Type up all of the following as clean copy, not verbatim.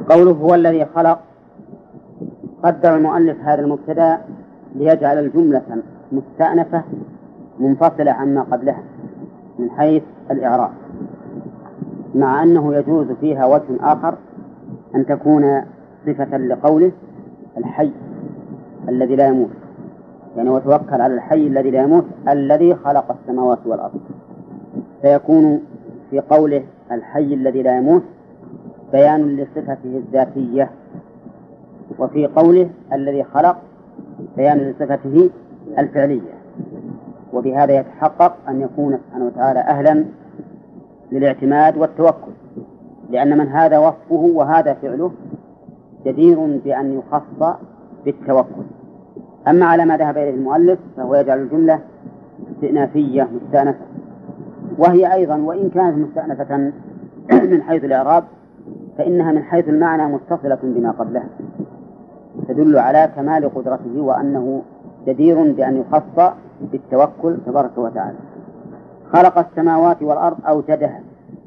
قوله هو الذي خلق، قدر المؤلف هذا المبتدأ ليجعل الجملة مستأنفة منفصلة عما قبلها من حيث الإعراب، مع أنه يجوز فيها وجه آخر أن تكون صفة لقوله الحي الذي لا يموت، يعني وتوكل على الحي الذي لا يموت الذي خلق السماوات والأرض، فيكون في قوله الحي الذي لا يموت بيان لصفته الذاتية، وفي قوله الذي خلق بيان لصفته الفعلية. وبهذا يتحقق أن يكون سبحانه وتعالى أهلا للاعتماد والتوكل، لأن من هذا وصفه وهذا فعله جدير بأن يخص بالتوكل. أما على ما ذهب إليه المؤلف فهو يجعل الجملة استئنافية مستأنفة، وهي أيضا وإن كانت مستأنفة من حيث الإعراب فإنها من حيث المعنى متصلة بما قبلها، تدل على كمال قدرته وأنه جدير بأن يخص بالتوكل تبارك وتعالى. خلق السماوات والأرض أوجدها،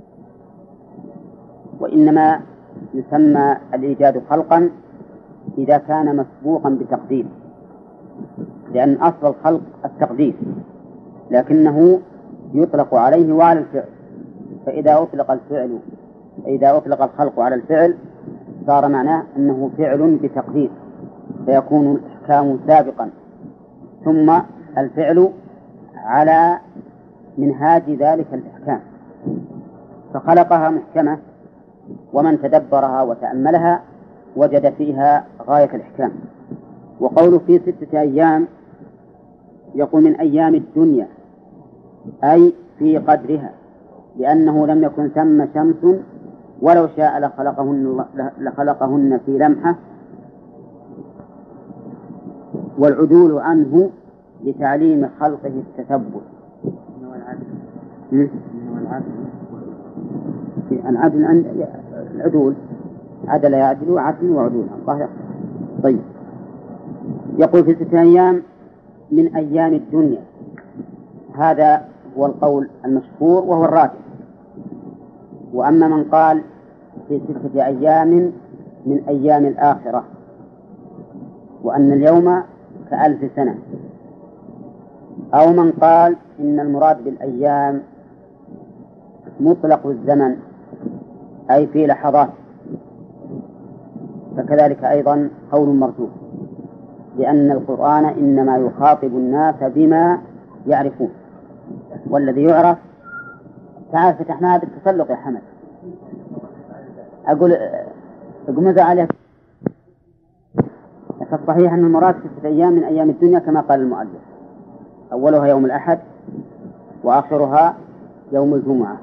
وإنما يسمى الإيجاد خلقا إذا كان مسبوقا بتقدير، لأن أصل الخلق التقدير، لكنه يطلق عليه وعلى الفعل، فإذا أطلق الخلق على الفعل صار معناه أنه فعل بتقدير، فيكون الإحكام سابقا ثم الفعل على منهاج ذلك الإحكام، فخلقها محكمة، ومن تدبرها وتأملها وجد فيها غاية الإحكام. وقوله في 6 أيام يقول من أيام الدنيا، أي في قدرها، لأنه لم يكن ثم شمس ولو شاء لخلقهن في لمحة، والعدول عنه لتعليم خلقه التثبت. العدل عند العدول، عدل يعدل عدل وعدول. طيب، يقول في 6 أيام من أيام الدنيا، هذا هو القول المشهور وهو الراجح. وأما من قال في 6 أيام من أيام الآخرة، وأن اليوم ك1000 سنة، أو من قال إن المراد بالأيام مطلق الزمن أي في لحظات، فكذلك أيضا قول مرجوح، لأن القرآن إنما يخاطب الناس بما يعرفون، والذي يعرف. تعال فتحناها بالتسلق يا حمد، أقول اقمز عليك. فالصحيح أن المراد 6 أيام من أيام الدنيا كما قال المؤلف، أولها يوم الأحد وآخرها يوم الجمعة،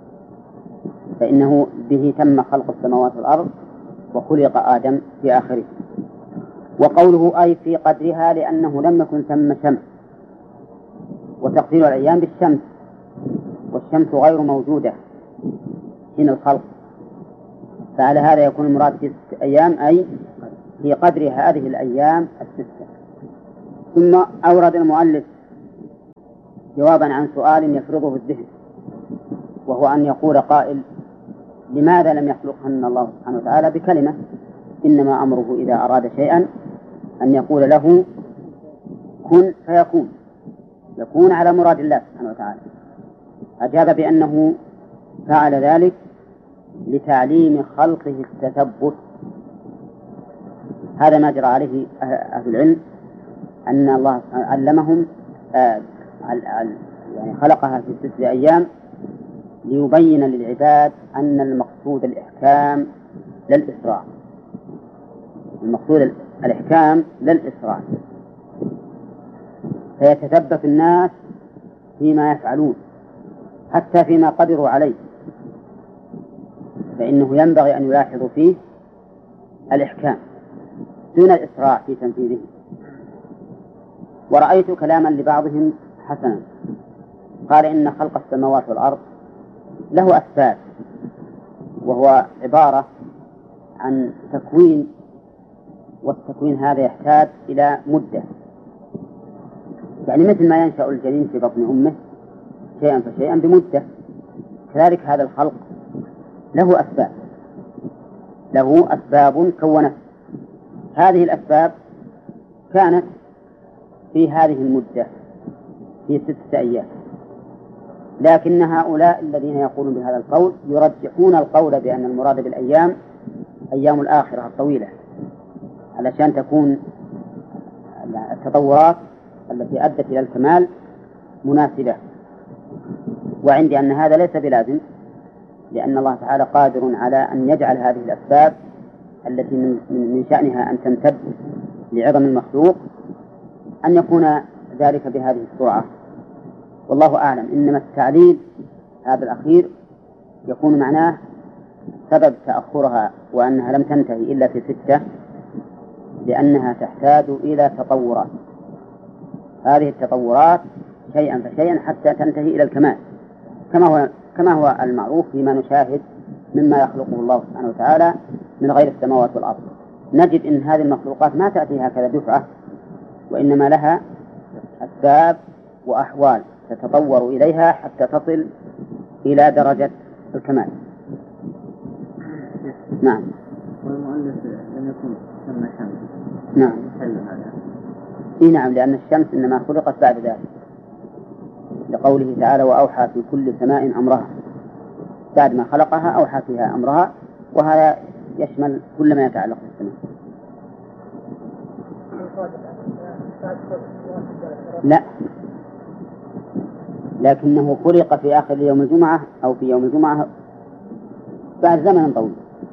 فإنه به تم خلق السماوات والأرض وخلق آدم في آخره. وقوله أي في قدرها لأنه لم يكن ثم شمس، وتقدير الأيام بالشمس، والشمس غير موجودة حين الخلق، فعلى هذا يكون المراد في 6 أيام أي في قدر هذه الأيام 6. ثم أورد المؤلف جوابا عن سؤال يفرضه الذهن، وهو أن يقول قائل لماذا لم يخلقهن الله سبحانه وتعالى بكلمة؟ إنما أمره إذا أراد شيئا أن يقول له كن فيكون، يكون على مراد الله سبحانه وتعالى. أجاب بأنه فعل ذلك لتعليم خلقه التثبت. هذا ما جرى عليه أهل العلم، أن الله علمهم يعني خلقها في 6 أيام ليبين للعباد أن المقصود الإحكام للإسراع، المقصود الإحكام للإسراع، فيتثبت الناس فيما يفعلون حتى فيما قدروا عليه، فإنه ينبغي أن يلاحظوا فيه الإحكام دون الإسراع في تنفيذه. ورأيت كلاما لبعضهم حسنا، قال إن خلق السماوات والأرض له أسباب، وهو عبارة عن تكوين، والتكوين هذا يحتاج إلى مدة، يعني مثل ما ينشأ الجنين في بطن أمه شيئا فشيئا بمدة، كذلك هذا الخلق له أسباب، له أسباب كونته. هذه الأسباب كانت في هذه المدة في 6 أيام، لكن هؤلاء الذين يقولون بهذا القول يرجحون القول بأن المراد بالأيام أيام الآخرة الطويلة، علشان تكون التطورات التي أدت إلى الكمال مناسبة. وعندي أن هذا ليس بلازم، لأن الله تعالى قادر على أن يجعل هذه الأسباب التي من شأنها أن تمتد لعظم المخلوق أن يكون ذلك بهذه السرعة. والله أعلم. إنما التعليل هذا الأخير يكون معناه سبب تأخرها وأنها لم تنتهي إلا في 6 لأنها تحتاج إلى تطورات. هذه التطورات شيئا فشيئا حتى تنتهي إلى الكمال، كما هو المعروف فيما نشاهد مما يخلقه الله سبحانه وتعالى من غير السماوات والأرض. نجد إن هذه المخلوقات ما تأتي هكذا دفعة، وإنما لها أسباب وأحوال تتطور إليها حتى تصل إلى درجة الكمال. نعم. والمؤلف لم يكن ثم شمس. نعم. نعم، لأن الشمس إنما خلقت بعد ذلك، لقوله تعالى وأوحى في كل سماء أمرها. بعد ما خلقها أوحى فيها أمرها، وهذا يشمل كل ما يتعلق بالسماء. لا، لكنه خلق في آخر يوم الجمعة أو في يوم الجمعة بعد زمن طويل.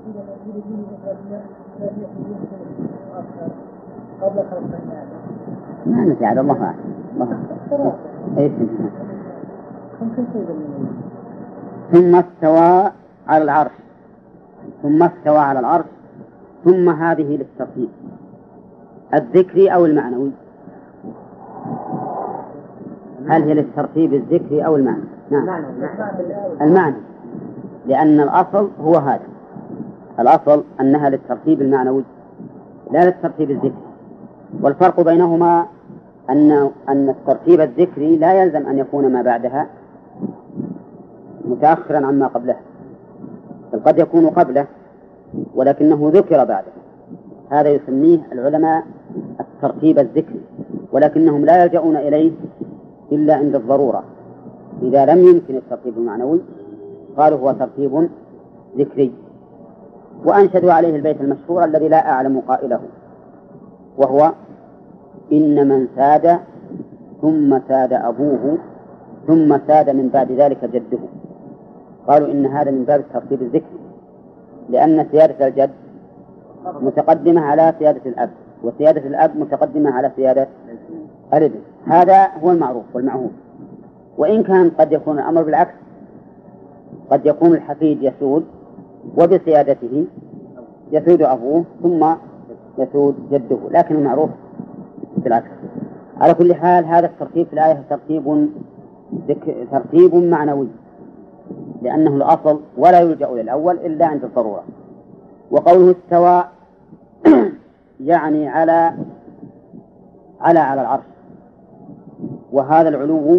ما نسي على الله أعلم. ثم استوى على العرش. ثم استوى على العرش. ثم هذه للترتيب الذكري أو المعنوي. هل هي للترتيب الذكري أو المعنى؟ نعم، المعنى، لأن الأصل هو هذا. الأصل أنها للترتيب المعنوي لا للترتيب الذكري. والفرق بينهما أن الترتيب الذكري لا يلزم أن يكون ما بعدها متأخرا عما قبله، بل قد يكون قبله ولكنه ذكر بعده. هذا يسميه العلماء الترتيب الذكري، ولكنهم لا يلجؤون إليه إلا عند الضرورة. إذا لم يمكن الترتيب المعنوي قالوا هو ترتيب ذكري. وأنشدوا عليه البيت المشهور الذي لا أعلم قائله، وهو إن من ساد ثم ساد أبوه ثم ساد من بعد ذلك جده. قالوا إن هذا من باب الترتيب الذكري، لأن سيادة الجد متقدمة على سيادة الأب، وسيادة الأب متقدمة على سيادة الابن. هذا هو المعروف والمعهود. وإن كان قد يكون الأمر بالعكس، قد يكون الحفيد يسود وبسيادته يسود أبوه ثم يسود جده، لكن المعروف بالعكس. على كل حال هذا الترتيب في الآية ترتيب معنوي، لأنه الأصل ولا يلجأ للأول إلا عند الضرورة. وقوله استوى يعني على العرش، وهذا العلو